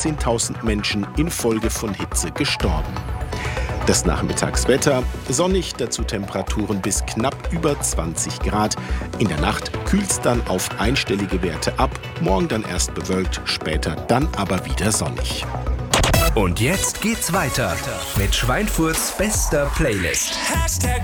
18.000 Menschen infolge von Hitze gestorben. Das Nachmittagswetter: sonnig, dazu Temperaturen bis knapp über 20 Grad. In der Nacht kühlt es dann auf einstellige Werte ab, morgen dann erst bewölkt, später dann aber wieder sonnig. Und jetzt geht's weiter mit Schweinfurts bester Playlist.